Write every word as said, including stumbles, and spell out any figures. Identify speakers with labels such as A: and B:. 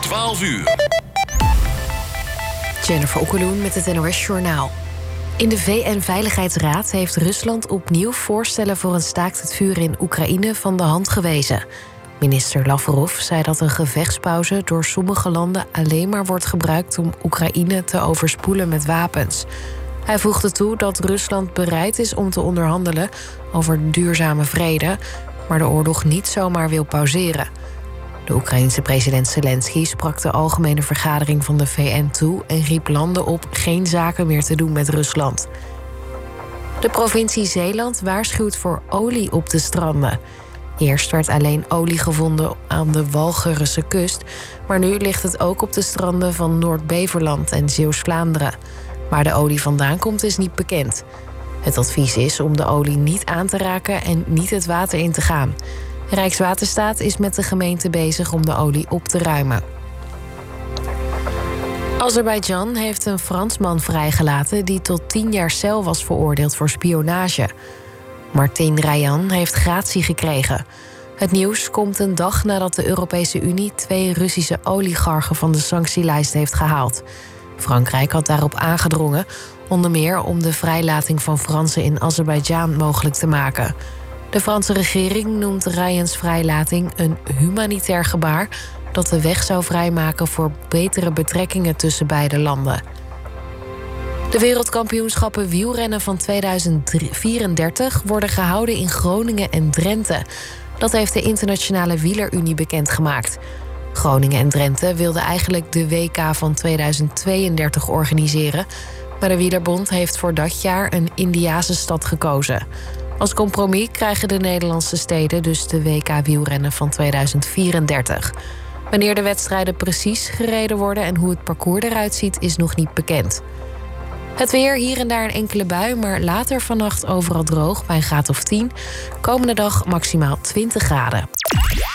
A: twaalf uur.
B: Jennifer Okkeloen met het N O S-journaal. In de V N-veiligheidsraad heeft Rusland opnieuw voorstellen voor een staakt het vuren in Oekraïne van de hand gewezen. Minister Lavrov zei dat een gevechtspauze door sommige landen alleen maar wordt gebruikt om Oekraïne te overspoelen met wapens. Hij voegde toe dat Rusland bereid is om te onderhandelen over duurzame vrede, maar de oorlog niet zomaar wil pauzeren. De Oekraïense president Zelensky sprak de algemene vergadering van de V N toe en riep landen op geen zaken meer te doen met Rusland. De provincie Zeeland waarschuwt voor olie op de stranden. Eerst werd alleen olie gevonden aan de Walcheren kust, maar nu ligt het ook op de stranden van Noord-Beverland en Zeeuws-Vlaanderen. Waar de olie vandaan komt is niet bekend. Het advies is om de olie niet aan te raken en niet het water in te gaan. Rijkswaterstaat is met de gemeente bezig om de olie op te ruimen. Azerbeidzjan heeft een Fransman vrijgelaten die tot tien jaar cel was veroordeeld voor spionage. Martin Rayan heeft gratie gekregen. Het nieuws komt een dag nadat de Europese Unie twee Russische oligarchen van de sanctielijst heeft gehaald. Frankrijk had daarop aangedrongen, onder meer om de vrijlating van Fransen in Azerbeidzjan mogelijk te maken. De Franse regering noemt Rayans vrijlating een humanitair gebaar dat de weg zou vrijmaken voor betere betrekkingen tussen beide landen. De wereldkampioenschappen wielrennen van tweeduizend vierendertig worden gehouden in Groningen en Drenthe. Dat heeft de Internationale Wielerunie bekendgemaakt. Groningen en Drenthe wilden eigenlijk de W K van tweeduizend tweeëndertig organiseren, maar de Wielerbond heeft voor dat jaar een Indiase stad gekozen. Als compromis krijgen de Nederlandse steden dus de W K wielrennen van tweeduizend vierendertig. Wanneer de wedstrijden precies gereden worden en hoe het parcours eruit ziet, is nog niet bekend. Het weer, hier en daar een enkele bui, maar later vannacht overal droog bij een graad of tien. Komende dag maximaal twintig graden.